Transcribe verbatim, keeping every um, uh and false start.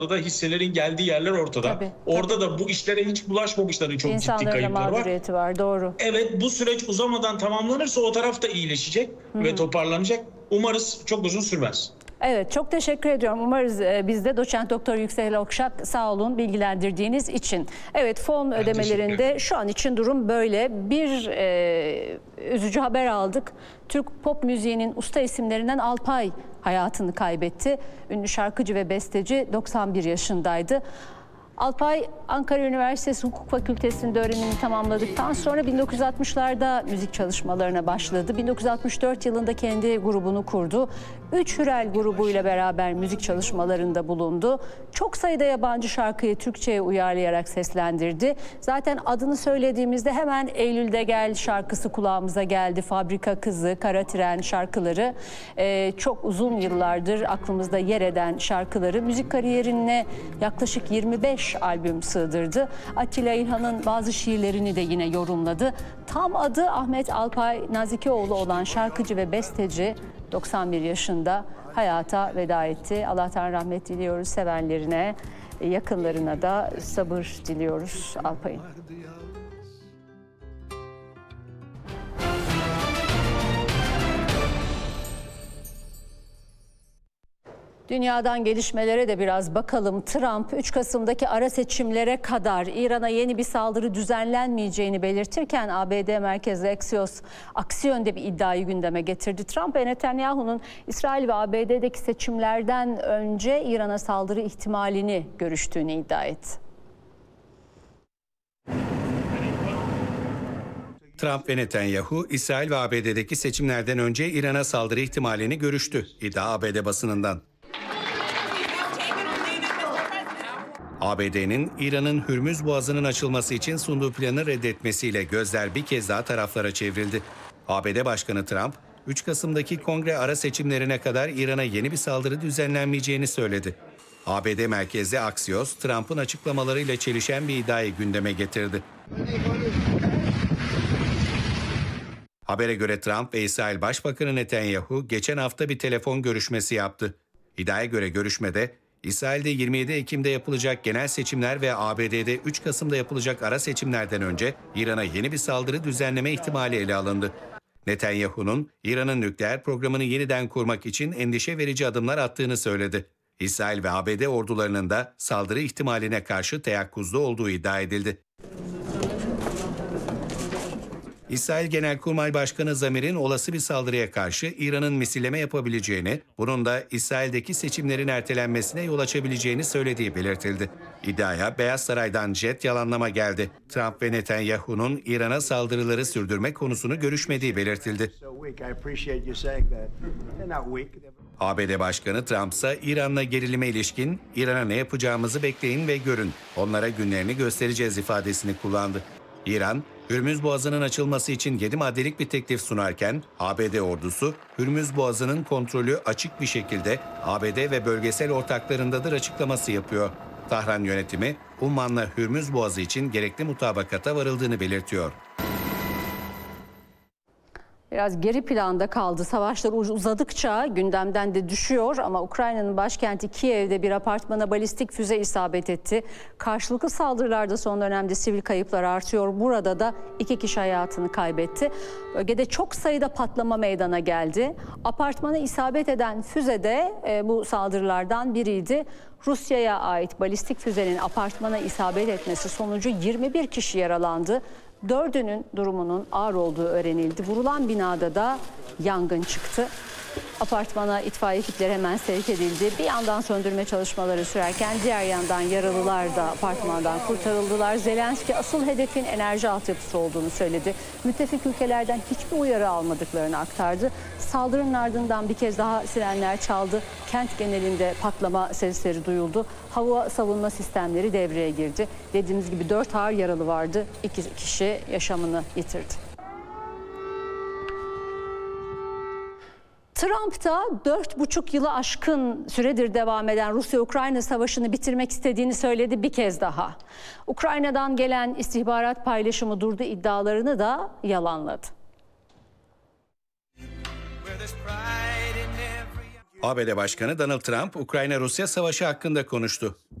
da hisselerin geldiği yerler ortada. Tabii, Orada tabii. da bu işlere hiç bulaşmamışların çok İnsanların ciddi kayıpları mağduriyeti var. var. Doğru. Evet, bu süreç uzamadan tamamlanırsa o taraf da iyileşecek Hı-hı. ve toparlanacak. Umarız çok uzun sürmez. Evet, çok teşekkür ediyorum. Umarız e, biz de doçent doktor Yüksel Okşak, sağ olun bilgilendirdiğiniz için. Evet, fon ben ödemelerinde şu an için durum böyle. Bir e, üzücü haber aldık. Türk pop müziğinin usta isimlerinden Alpay hayatını kaybetti. Ünlü şarkıcı ve besteci, doksan bir yaşındaydı. Alpay, Ankara Üniversitesi Hukuk Fakültesi'nde öğrenimini tamamladıktan sonra bin dokuz yüz altmışlarda müzik çalışmalarına başladı. bin dokuz yüz altmış dört yılında kendi grubunu kurdu. Üç Hürel grubuyla beraber müzik çalışmalarında bulundu. Çok sayıda yabancı şarkıyı Türkçe'ye uyarlayarak seslendirdi. Zaten adını söylediğimizde hemen Eylül'de Gel şarkısı kulağımıza geldi. Fabrika Kızı, Kara Tren şarkıları ee, çok uzun yıllardır aklımızda yer eden şarkıları. Müzik kariyerine yaklaşık yirmi beş albüm sığdırdı. Atilla İlhan'ın bazı şiirlerini de yine yorumladı. Tam adı Ahmet Alpay Nazikeoğlu olan şarkıcı ve besteci doksan bir yaşında hayata veda etti. Allah'tan rahmet diliyoruz sevenlerine, yakınlarına da sabır diliyoruz Alpay'ın. Dünyadan gelişmelere de biraz bakalım. Trump üç Kasım'daki ara seçimlere kadar İran'a yeni bir saldırı düzenlenmeyeceğini belirtirken A B D merkezli Axios aksi yönde bir iddiayı gündeme getirdi. Trump ve Netanyahu'nun İsrail ve A B D'deki seçimlerden önce İran'a saldırı ihtimalini görüştüğünü iddia etti. Trump ve Netanyahu, İsrail ve A B D'deki seçimlerden önce İran'a saldırı ihtimalini görüştü. İddia A B D basınından. A B D'nin İran'ın Hürmüz Boğazı'nın açılması için sunduğu planı reddetmesiyle gözler bir kez daha taraflara çevrildi. A B D Başkanı Trump, üç Kasım'daki kongre ara seçimlerine kadar İran'a yeni bir saldırı düzenlenmeyeceğini söyledi. A B D merkezli Axios, Trump'ın açıklamalarıyla çelişen bir iddiayı gündeme getirdi. Habere göre Trump ve İsrail Başbakanı Netanyahu geçen hafta bir telefon görüşmesi yaptı. İddiaya göre görüşmede İsrail'de yirmi yedi Ekim'de yapılacak genel seçimler ve A B D'de üç Kasım'da yapılacak ara seçimlerden önce İran'a yeni bir saldırı düzenleme ihtimali ele alındı. Netanyahu'nun İran'ın nükleer programını yeniden kurmak için endişe verici adımlar attığını söyledi. İsrail ve A B D ordularının da saldırı ihtimaline karşı teyakkuzda olduğu iddia edildi. İsrail Genelkurmay Başkanı Zamir'in olası bir saldırıya karşı İran'ın misilleme yapabileceğini, bunun da İsrail'deki seçimlerin ertelenmesine yol açabileceğini söylediği belirtildi. İddiaya Beyaz Saray'dan jet yalanlama geldi. Trump ve Netanyahu'nun İran'a saldırıları sürdürme konusunu görüşmediği belirtildi. A B D Başkanı Trump ise İran'la gerilime ilişkin İran'a ne yapacağımızı bekleyin ve görün, onlara günlerini göstereceğiz ifadesini kullandı. İran, Hürmüz Boğazı'nın açılması için yedi maddelik bir teklif sunarken A B D ordusu Hürmüz Boğazı'nın kontrolü açık bir şekilde A B D ve bölgesel ortaklarındadır açıklaması yapıyor. Tahran yönetimi Umman'la Hürmüz Boğazı için gerekli mutabakata varıldığını belirtiyor. Biraz geri planda kaldı. Savaşlar uzadıkça gündemden de düşüyor ama Ukrayna'nın başkenti Kiev'de bir apartmana balistik füze isabet etti. Karşılıklı saldırılarda son dönemde sivil kayıplar artıyor. Burada da iki kişi hayatını kaybetti. Bölgede çok sayıda patlama meydana geldi. Apartmana isabet eden füze de e, bu saldırılardan biriydi. Rusya'ya ait balistik füzenin apartmana isabet etmesi sonucu yirmi bir kişi yaralandı. Dördünün durumunun ağır olduğu öğrenildi. Vurulan binada da yangın çıktı. Apartmana itfaiye ekipleri hemen sevk edildi. Bir yandan söndürme çalışmaları sürerken diğer yandan yaralılar da apartmandan kurtarıldılar. Zelenski asıl hedefin enerji altyapısı olduğunu söyledi. Müttefik ülkelerden hiçbir uyarı almadıklarını aktardı. Saldırının ardından bir kez daha sirenler çaldı. Kent genelinde patlama sesleri duyuldu. Hava savunma sistemleri devreye girdi. Dediğimiz gibi dört ağır yaralı vardı. İki kişi yaşamını yitirdi. Trump da dört buçuk yılı aşkın süredir devam eden Rusya-Ukrayna savaşını bitirmek istediğini söyledi bir kez daha. Ukrayna'dan gelen istihbarat paylaşımı durdu iddialarını da yalanladı. A B D Başkanı Donald Trump, Ukrayna-Rusya savaşı hakkında konuştu.